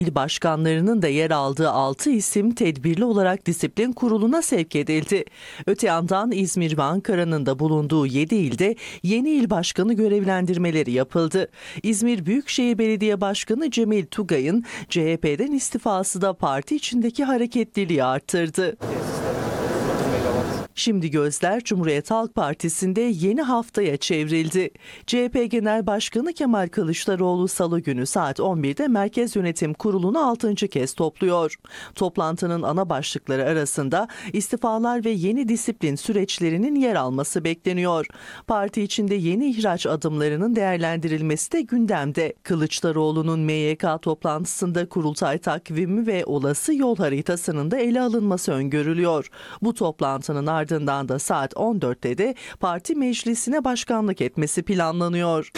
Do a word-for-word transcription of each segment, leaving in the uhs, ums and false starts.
İl başkanlarının da yer aldığı altı isim tedbirli olarak disiplin kuruluna sevk edildi. Öte yandan İzmir ve Ankara'nın da bulunduğu yedi ilde yeni il başkanı görevlendirmeleri yapıldı. İzmir Büyükşehir Belediye Başkanı Cemil Tugay'ın C H P'den istifası da parti içindeki hareketliliği arttırdı. Şimdi gözler Cumhuriyet Halk Partisi'nde yeni haftaya çevrildi. C H P Genel Başkanı Kemal Kılıçdaroğlu Salı günü saat on birde Merkez Yönetim Kurulu'nu altıncı kez topluyor. Toplantının ana başlıkları arasında istifalar ve yeni disiplin süreçlerinin yer alması bekleniyor. Parti içinde yeni ihraç adımlarının değerlendirilmesi de gündemde. Kılıçdaroğlu'nun M Y K toplantısında kurultay takvimi ve olası yol haritasının da ele alınması öngörülüyor. Bu toplantının ardından da saat on dörtte de parti meclisine başkanlık etmesi planlanıyor.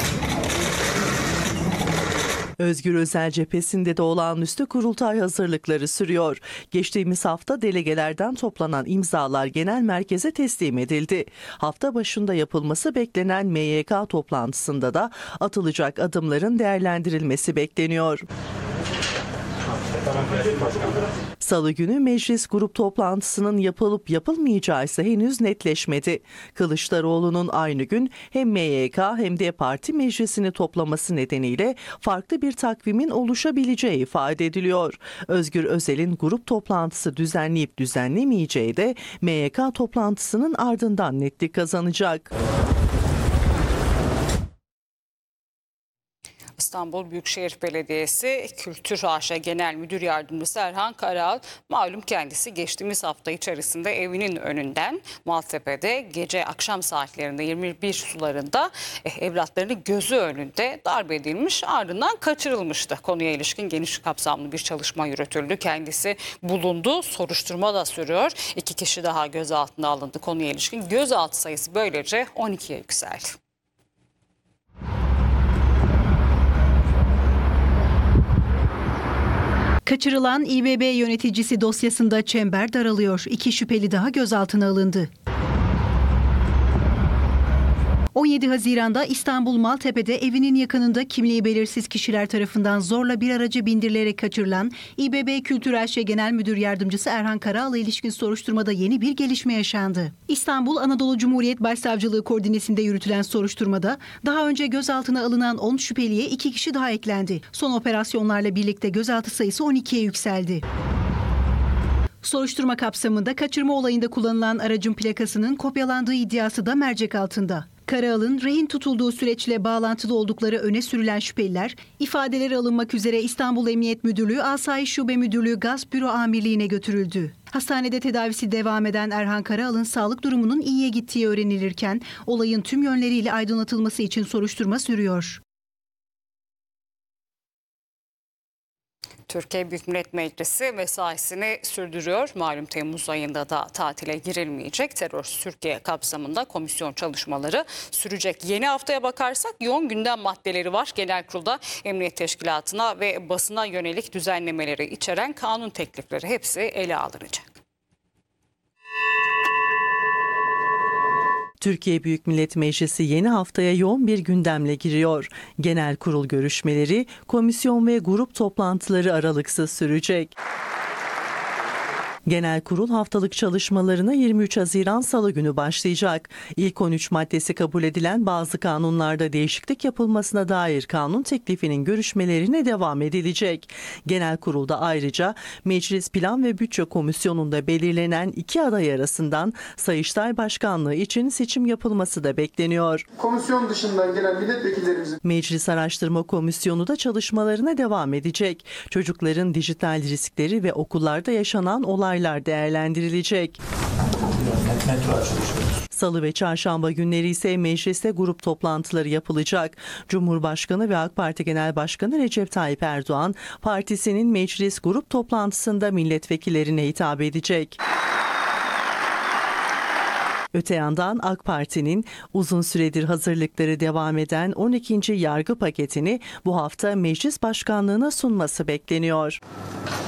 Özgür Özel cephesinde de olağanüstü kurultay hazırlıkları sürüyor. Geçtiğimiz hafta delegelerden toplanan imzalar genel merkeze teslim edildi. Hafta başında yapılması beklenen M Y K toplantısında da atılacak adımların değerlendirilmesi bekleniyor. Salı günü meclis grup toplantısının yapılıp yapılmayacağı ise henüz netleşmedi. Kılıçdaroğlu'nun aynı gün hem M Y K hem de parti meclisini toplaması nedeniyle farklı bir takvimin oluşabileceği ifade ediliyor. Özgür Özel'in grup toplantısı düzenleyip düzenlemeyeceği de M Y K toplantısının ardından netlik kazanacak. İstanbul Büyükşehir Belediyesi Kültür A Ş Genel Müdür Yardımcısı Erhan Karal, malum kendisi geçtiğimiz hafta içerisinde evinin önünden Maltepe'de gece akşam saatlerinde yirmi bir sularında eh, evlatlarını gözü önünde darp edilmiş, ardından kaçırılmıştı. Konuya ilişkin geniş kapsamlı bir çalışma yürütüldü. Kendisi bulundu, soruşturma da sürüyor. İki kişi daha gözaltına alındı. Konuya ilişkin gözaltı sayısı böylece on ikiye yükseldi. Kaçırılan İ B B yöneticisi dosyasında çember daralıyor. İki şüpheli daha gözaltına alındı. on yedi Haziran'da İstanbul Maltepe'de evinin yakınında kimliği belirsiz kişiler tarafından zorla bir araca bindirilerek kaçırılan İ B B Kültür A Ş Genel Müdür Yardımcısı Erhan Karal'la ilişkin soruşturmada yeni bir gelişme yaşandı. İstanbul Anadolu Cumhuriyet Başsavcılığı koordinesinde yürütülen soruşturmada daha önce gözaltına alınan on şüpheliye iki kişi daha eklendi. Son operasyonlarla birlikte gözaltı sayısı on ikiye yükseldi. Soruşturma kapsamında kaçırma olayında kullanılan aracın plakasının kopyalandığı iddiası da mercek altında. Karaal'ın rehin tutulduğu süreçle bağlantılı oldukları öne sürülen şüpheliler, ifadeleri alınmak üzere İstanbul Emniyet Müdürlüğü Asayiş Şube Müdürlüğü Gasp Büro Amirliği'ne götürüldü. Hastanede tedavisi devam eden Erhan Karaal'ın sağlık durumunun iyiye gittiği öğrenilirken olayın tüm yönleriyle aydınlatılması için soruşturma sürüyor. Türkiye Büyük Millet Meclisi mesaisini sürdürüyor. Malum Temmuz ayında da tatile girilmeyecek. Terörsüz Türkiye kapsamında komisyon çalışmaları sürecek. Yeni haftaya bakarsak yoğun gündem maddeleri var. Genel Kurul'da Emniyet Teşkilatı'na ve basına yönelik düzenlemeleri içeren kanun teklifleri hepsi ele alınacak. Türkiye Büyük Millet Meclisi yeni haftaya yoğun bir gündemle giriyor. Genel kurul görüşmeleri, komisyon ve grup toplantıları aralıksız sürecek. Genel kurul haftalık çalışmalarına yirmi üç Haziran Salı günü başlayacak. İlk on üç maddesi kabul edilen bazı kanunlarda değişiklik yapılmasına dair kanun teklifinin görüşmelerine devam edilecek. Genel kurulda ayrıca Meclis Plan ve Bütçe Komisyonu'nda belirlenen iki aday arasından Sayıştay Başkanlığı için seçim yapılması da bekleniyor. Komisyon dışından gelen milletvekillerimizin Meclis Araştırma Komisyonu da çalışmalarına devam edecek. Çocukların dijital riskleri ve okullarda yaşanan olaylar değerlendirilecek. Salı ve çarşamba günleri ise mecliste grup toplantıları yapılacak. Cumhurbaşkanı ve AK Parti Genel Başkanı Recep Tayyip Erdoğan, partisinin meclis grup toplantısında milletvekillerine hitap edecek. Öte yandan AK Parti'nin uzun süredir hazırlıkları devam eden on ikinci yargı paketini bu hafta meclis başkanlığına sunması bekleniyor.